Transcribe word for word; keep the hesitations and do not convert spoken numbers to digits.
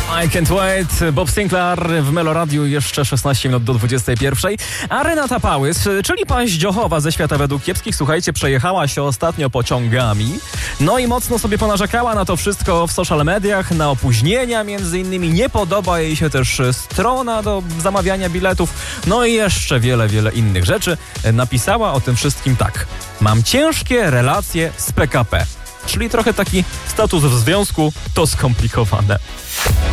I Can't Wait, Bob Sinclair w Meloradiu, jeszcze szesnaście minut do dwudziestej pierwszej. A Renata Pałys, czyli paździochowa ze Świata według kiepskich, słuchajcie, przejechała się ostatnio pociągami. No i mocno sobie ponarzekała na to wszystko w social mediach, na opóźnienia między innymi. Nie podoba jej się też strona do zamawiania biletów. No i jeszcze wiele, wiele innych rzeczy. Napisała o tym wszystkim tak. Mam ciężkie relacje z P K P. Czyli trochę taki status w związku, to skomplikowane.